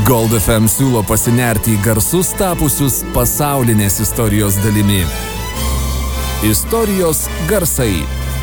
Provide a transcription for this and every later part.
Gold FM siūlo pasinerti į garsus tapusius pasaulinės istorijos dalimi. Istorijos garsai.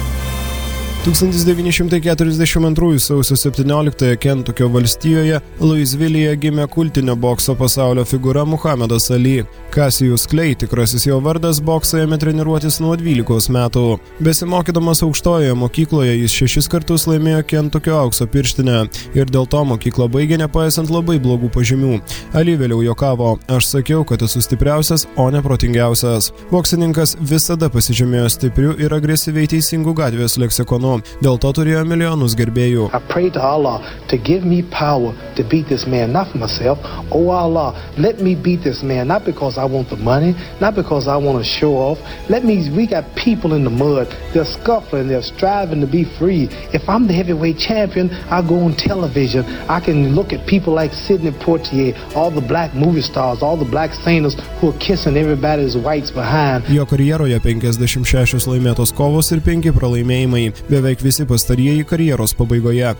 1942 sausio 17 Kentukio valstijoje Louisville'e gimė kultinio bokso pasaulio figūra Muhamedas Ali. Cassius Clay, tikrasis jo vardas, boksą ėmė treniruotis nuo 12 metų. Besimokydamas aukštojoje mokykloje jis 6 kartus laimėjo Kentukio aukso pirštinę ir dėl to mokyklą baigė nepaisant labai blogų pažymių. Ali vėliau juokavo: "Aš sakiau, kad esu stipriausias, o ne protingiausias." Boksininkas visada pasižymėjo stipriu ir agresyviai teisingu gatvės leksikonu. Dėl to turėjo milijonus gerbėjų. I pray to Allah to give me power to beat this man, not for myself. Oh Allah, let me beat this man, not because I want the money, not because I want to show off. We got people in the mud, they're scuffling, they're striving to be free. If I'm the heavyweight champion, I go on television. I can look at people like Sidney Poitier, all the black movie stars, all the black singers who are kissing everybody's whites behind. Jo karjeroje 56 laimėtos kovos ir 5 pralaimėjimai. Beveik visi pastarieji karjeros pabaigoje.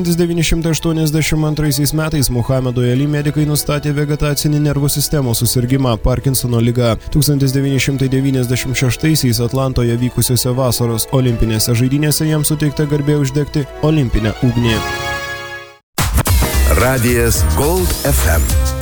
1982 metais Muhamedui Ali medikai nustatė vegetacinį nervų sistemos susirgimą Parkinsono liga. 1996 Atlantoje vykusiose vasaros olimpinėse žaidynėse jam suteikta garbė uždegti olimpinę ugnį. Radijas Gold FM.